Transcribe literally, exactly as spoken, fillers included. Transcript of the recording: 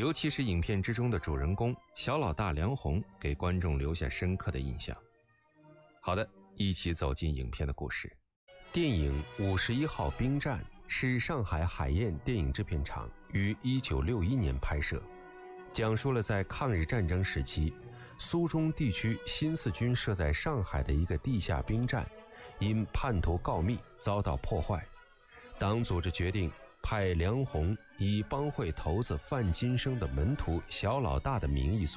尤其是影片之中的主人公小老大梁红，给观众留下深刻的印象。好的，一起走进影片的故事。电影《五十一号兵站》是上海海燕电影制片厂于一九六一年拍摄，讲述了在抗日战争时期，苏中地区新四军设在上海的一个地下兵站，因叛徒告密遭到破坏，党组织决定派梁红以帮会头子范金生的门徒小老大的名义